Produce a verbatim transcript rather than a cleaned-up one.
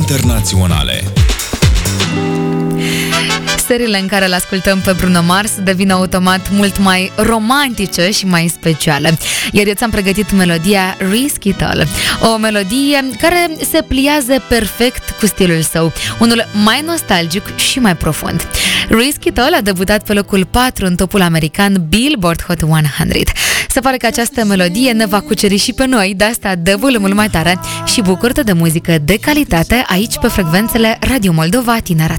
internaționale. Seriile în care le ascultăm pe Bruno Mars devin automat mult mai romantice și mai speciale. Iar eu ți-am pregătit melodia Risky Tall, o melodie care se pliază perfect cu stilul său, unul mai nostalgic și mai profund. Risky Tall a debutat pe locul patru în topul american Billboard Hot o sută. Se pare că această melodie ne va cuceri și pe noi, de asta dă volumul mai tare și bucură-te de muzică de calitate aici pe frecvențele Radio Moldova Tineret.